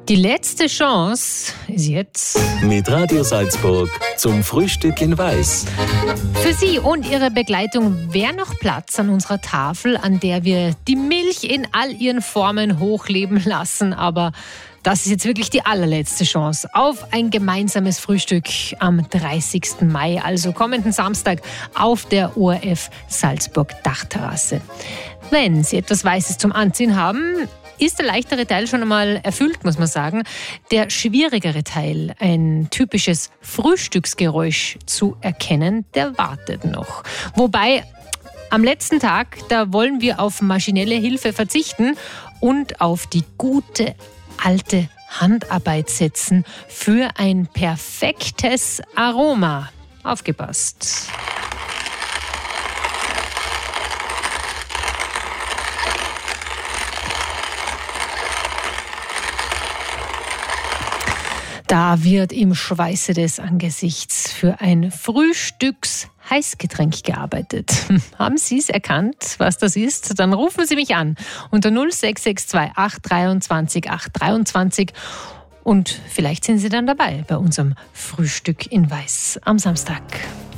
Die letzte Chance ist jetzt. Mit Radio Salzburg zum Frühstück in Weiß. Für Sie und Ihre Begleitung wäre noch Platz an unserer Tafel, an der wir die Milch in all ihren Formen hochleben lassen. Aber das ist jetzt wirklich die allerletzte Chance auf ein gemeinsames Frühstück am 30. Mai, also kommenden Samstag auf der ORF Salzburg Dachterrasse. Wenn Sie etwas Weißes zum Anziehen haben, ist der leichtere Teil schon einmal erfüllt, muss man sagen. Der schwierigere Teil, ein typisches Frühstücksgeräusch zu erkennen, der wartet noch. Wobei, am letzten Tag, da wollen wir auf maschinelle Hilfe verzichten und auf die gute alte Handarbeit setzen für ein perfektes Aroma. Aufgepasst! Da wird im Schweiße des Angesichts für ein Frühstücks-Heißgetränk gearbeitet. Haben Sie es erkannt, was das ist? Dann rufen Sie mich an unter 0662 823 823 und vielleicht sind Sie dann dabei bei unserem Frühstück in Weiß am Samstag.